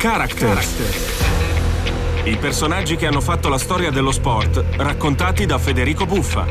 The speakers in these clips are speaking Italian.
Characters. I personaggi che hanno fatto la storia dello sport, raccontati da Federico Buffa.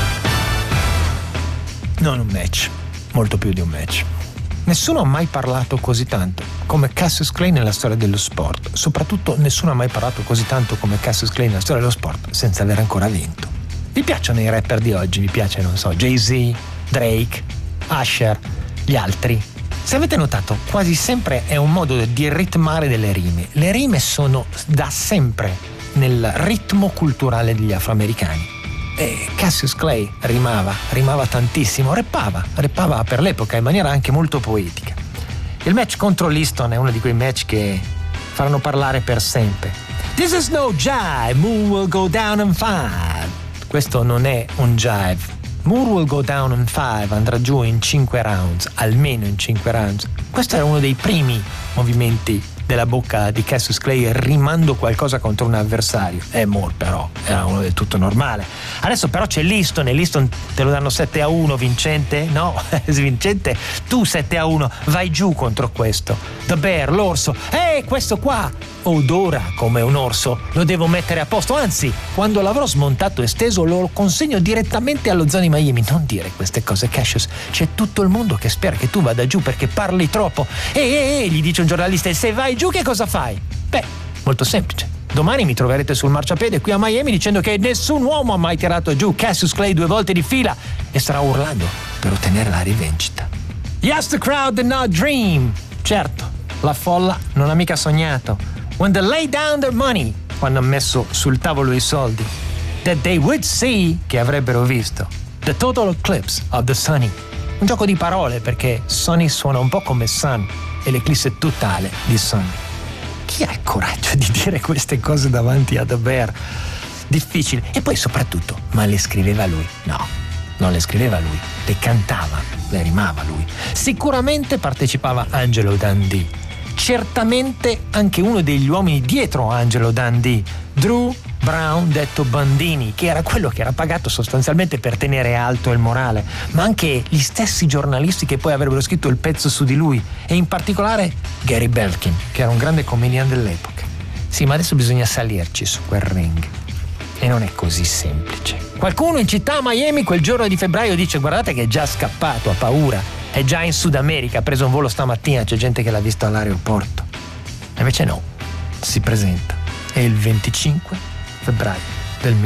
Non un match, molto più di un match. Nessuno ha mai parlato così tanto come Cassius Clay nella storia dello sport. Soprattutto nessuno ha mai parlato così tanto come Cassius Clay nella storia dello sport senza aver ancora vinto. Vi piacciono i rapper di oggi? Vi piace, non so, Jay-Z, Drake, Usher, gli altri? Se avete notato, quasi sempre è un modo di ritmare delle rime. Le rime sono da sempre nel ritmo culturale degli afroamericani. E Cassius Clay rimava tantissimo, rappava per l'epoca in maniera anche molto poetica. Il match contro Liston è uno di quei match che faranno parlare per sempre. This is no jive, Moore will go down in 5. Questo non è un jive. Moore will go down in 5, andrà giù in 5 rounds, almeno in 5 rounds. Questo era uno dei primi movimenti della bocca di Cassius Clay rimando qualcosa contro un avversario. Moore però era uno del tutto normale. Adesso però c'è Liston, e Liston te lo danno 7-1 vincente? No, vincente tu 7-1, vai giù contro questo. The Bear, l'orso, questo qua odora come un orso, lo devo mettere a posto, anzi quando l'avrò smontato e steso lo consegno direttamente allo zoo di Miami. Non dire queste cose, Cassius, c'è tutto il mondo che spera che tu vada giù perché parli troppo. Gli dice un giornalista, e se vai giù che cosa fai? Molto semplice, domani mi troverete sul marciapiede qui a Miami dicendo che nessun uomo ha mai tirato giù Cassius Clay 2 volte di fila e starà urlando per ottenere la rivincita. Yes, the crowd did not dream. Certo, la folla non ha mica sognato. When they lay down their money, quando ha messo sul tavolo i soldi, that they would see, che avrebbero visto, the total eclipse of the sunny. Un gioco di parole perché sunny suona un po' come sun e l'eclisse totale di sun. Chi ha il coraggio di dire queste cose davanti a The Bear? Difficile. E poi soprattutto, ma le scriveva lui? No, non le scriveva lui, le cantava, le rimava lui. Sicuramente partecipava Angelo Dundee. Certamente anche uno degli uomini dietro Angelo Dundee, Drew Brown, detto Bandini, che era quello che era pagato sostanzialmente per tenere alto il morale, ma anche gli stessi giornalisti che poi avrebbero scritto il pezzo su di lui, e in particolare Gary Belkin, che era un grande comedian dell'epoca. Sì, ma adesso bisogna salirci su quel ring, e non è così semplice. Qualcuno in città a Miami quel giorno di febbraio dice: guardate che è già scappato, ha paura, è già in Sud America, ha preso un volo stamattina, c'è gente che l'ha visto all'aeroporto. E invece no, si presenta, è il 25 febbraio del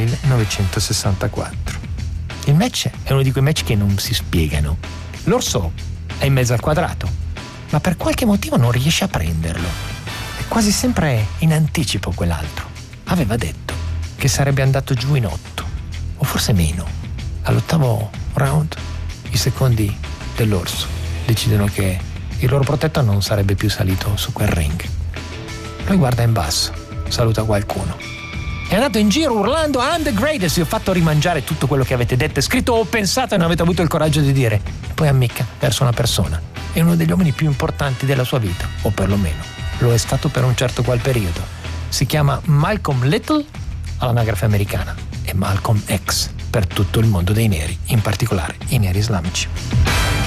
1964. Il match è uno di quei match che non si spiegano. L'orso è in mezzo al quadrato, ma per qualche motivo non riesce a prenderlo. È quasi sempre in anticipo quell'altro. Aveva detto che sarebbe andato giù in 8, o forse meno. All'8º round i secondi dell'orso decidono che il loro protetto non sarebbe più salito su quel ring. Lui guarda in basso, saluta qualcuno. È andato in giro urlando I'm the greatest, vi ho fatto rimangiare tutto quello che avete detto, scritto o pensato e non avete avuto il coraggio di dire. E poi ammicca verso una persona. È uno degli uomini più importanti della sua vita, o perlomeno lo è stato per un certo qual periodo. Si chiama Malcolm Little all'anagrafe americana e Malcolm X per tutto il mondo dei neri, in particolare i neri islamici.